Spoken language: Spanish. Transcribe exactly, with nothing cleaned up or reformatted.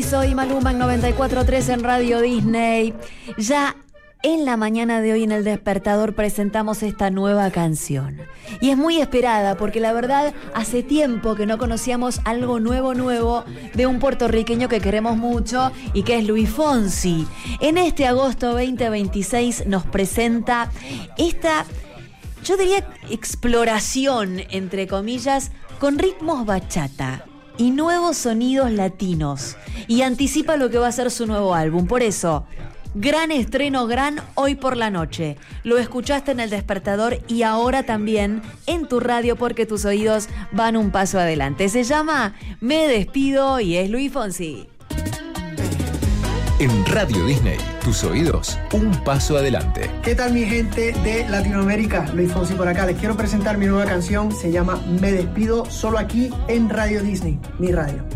soy Maluma en noventa y cuatro punto tres en Radio Disney. Ya en la mañana de hoy en El Despertador presentamos esta nueva canción. Y es muy esperada porque la verdad hace tiempo que no conocíamos algo nuevo nuevo de un puertorriqueño que queremos mucho y que es Luis Fonsi. En este agosto veinte veintiséis nos presenta esta, yo diría, exploración, entre comillas, con ritmos bachata y nuevos sonidos latinos, y anticipa lo que va a ser su nuevo álbum. Por eso, gran estreno, gran hoy por la noche. Lo escuchaste en El Despertador y ahora también en tu radio, porque tus oídos van un paso adelante. Se llama Me Despido y es Luis Fonsi. En Radio Disney, tus oídos un paso adelante. ¿Qué tal, mi gente de Latinoamérica? Luis Fonsi por acá. Les quiero presentar mi nueva canción. Se llama Me Despido, solo aquí en Radio Disney, mi radio.